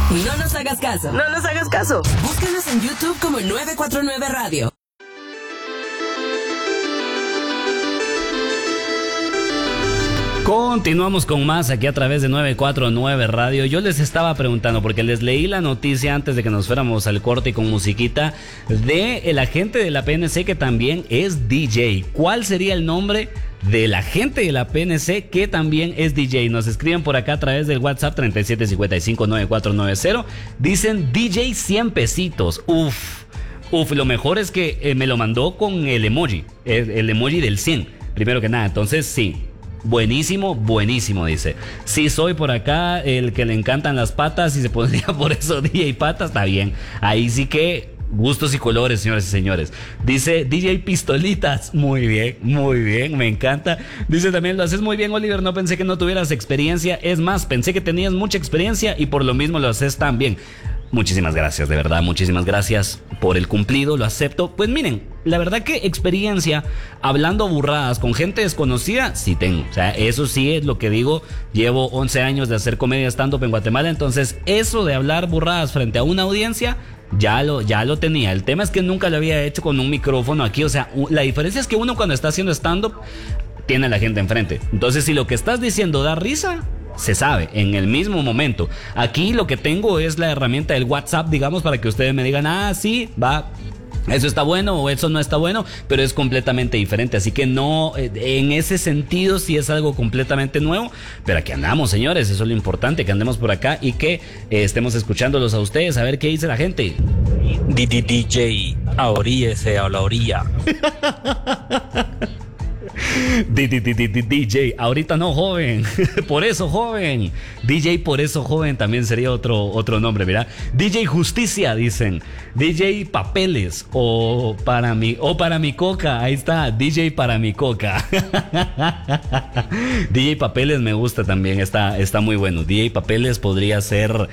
No nos hagas caso. No nos hagas caso. Búscanos en YouTube como 949 Radio. Continuamos con más aquí a través de 949 Radio. Yo les estaba preguntando, porque les leí la noticia antes de que nos fuéramos al corte y con musiquita, de el agente de la PNC que también es DJ. ¿Cuál sería el nombre del agente de la PNC que también es DJ? Nos escriben por acá a través del WhatsApp 37559490. Dicen DJ 100 pesitos. Uf, lo mejor es que me lo mandó con el emoji del 100, primero que nada. Entonces sí, buenísimo, dice. Sí, soy por acá el que le encantan las patas y se pondría por eso DJ Patas, está bien. Ahí sí que gustos y colores, señores y señores. Dice DJ Pistolitas, muy bien, me encanta. Dice también, lo haces muy bien, Oliver, no pensé que no tuvieras experiencia, es más, pensé que tenías mucha experiencia y por lo mismo lo haces tan bien. Muchísimas gracias, de verdad, muchísimas gracias por el cumplido, lo acepto. Pues miren, la verdad que experiencia hablando burradas con gente desconocida, sí tengo. O sea, eso sí es lo que digo. Llevo 11 años de hacer comedia stand-up en Guatemala, entonces eso de hablar burradas frente a una audiencia, ya lo tenía. El tema es que nunca lo había hecho con un micrófono aquí. O sea, la diferencia es que uno cuando está haciendo stand-up tiene a la gente enfrente. Entonces, si lo que estás diciendo da risa, se sabe en el mismo momento. Aquí lo que tengo es la herramienta del WhatsApp, digamos, para que ustedes me digan, sí, va, eso está bueno o eso no está bueno, pero es completamente diferente. Así que no, en ese sentido sí es algo completamente nuevo. Pero aquí andamos, señores, eso es lo importante, que andemos por acá y que estemos escuchándolos a ustedes, a ver qué dice la gente. DJ, ahoríese a la orilla. DJ, ahorita no, joven. Por eso, joven. DJ, por eso, joven, también sería otro nombre, mira. DJ Justicia, dicen. DJ Papeles o para mi coca. Ahí está, DJ para mi coca. DJ Papeles me gusta también, está muy bueno. DJ Papeles podría ser,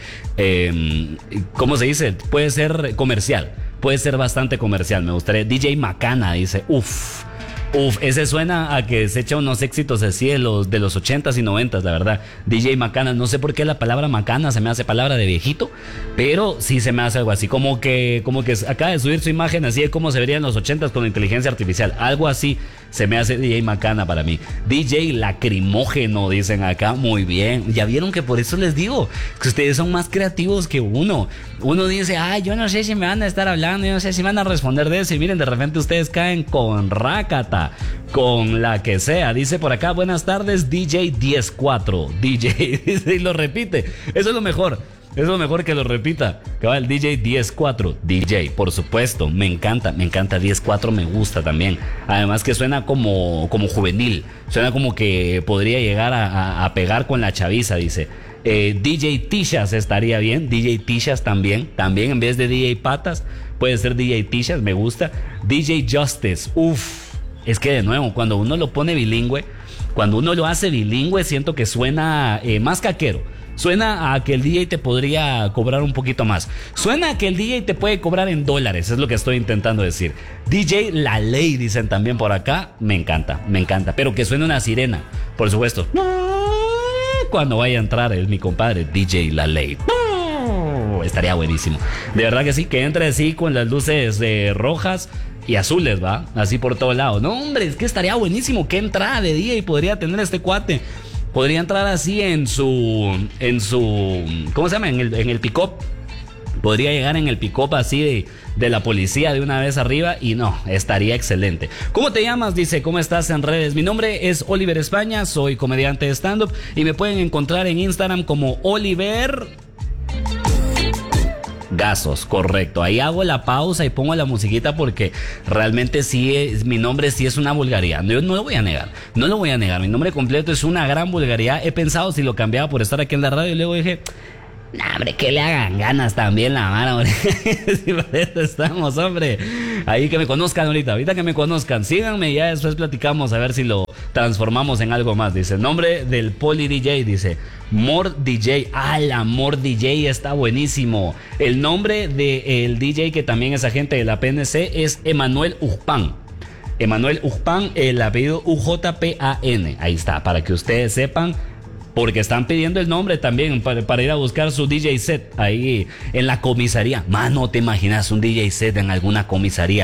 ¿cómo se dice? Puede ser comercial. Puede ser bastante comercial, me gustaría. DJ Macana, dice. Uf, ese suena a que se echa unos éxitos así de los 80s y 90s, la verdad. DJ Macana, no sé por qué la palabra macana se me hace palabra de viejito, pero sí se me hace algo así, como que acaba de subir su imagen así de cómo se vería en los 80s con inteligencia artificial, algo así se me hace DJ Macana para mí. DJ Lacrimógeno, dicen acá, muy bien. Ya vieron que por eso les digo que ustedes son más creativos que uno. Uno dice, yo no sé si me van a estar hablando, yo no sé si van a responder de eso, y miren, de repente ustedes caen con rácata, con la que sea. Dice por acá, buenas tardes, DJ 104. DJ, dice y lo repite. Eso es lo mejor. Es lo mejor que lo repita. Que va el DJ 104. DJ, por supuesto. Me encanta 104, me gusta también. Además que suena como juvenil. Suena como que podría llegar a pegar con la chaviza, dice. DJ Tishas estaría bien. DJ Tishas también. También en vez de DJ Patas, puede ser DJ Tishas, me gusta. DJ Justice. Es que de nuevo, cuando uno lo pone bilingüe, cuando uno lo hace bilingüe, siento que suena más caquero. Suena a que el DJ te podría cobrar un poquito más. Suena a que el DJ te puede cobrar en dólares. Es lo que estoy intentando decir. DJ La Ley, dicen también por acá. Me encanta. Pero que suene una sirena, por supuesto. Cuando vaya a entrar mi compadre DJ La Ley. Estaría buenísimo. De verdad que sí, que entre así con las luces rojas y azules, ¿va? Así por todo lado. No, hombre, es que estaría buenísimo. ¿Qué entrada de DJ podría tener este cuate? Podría entrar así en su ¿cómo se llama? En el pick-up. Podría llegar en el pick-up así de la policía de una vez arriba y no, estaría excelente. ¿Cómo te llamas? Dice, ¿cómo estás en redes? Mi nombre es Oliver España, soy comediante de stand-up y me pueden encontrar en Instagram como Oliver Gasos, correcto. Ahí hago la pausa y pongo la musiquita porque realmente mi nombre sí es una vulgaridad. Yo no lo voy a negar. Mi nombre completo es una gran vulgaridad. He pensado si lo cambiaba por estar aquí en la radio y luego dije, nah, hombre, que le hagan ganas también la mano, hombre. Si para eso estamos, hombre. Ahí que me conozcan ahorita que me conozcan. Síganme y ya después platicamos a ver si lo transformamos en algo más. Dice, nombre del Poli DJ, dice Mor DJ. La Mor DJ está buenísimo. El nombre del DJ que también es agente de la PNC es Emanuel Ujpan. El apellido UJPAN. Ahí está, para que ustedes sepan. porque están pidiendo el nombre también para ir a buscar su DJ set ahí en la comisaría. Mano, ¿te imaginas un DJ set en alguna comisaría?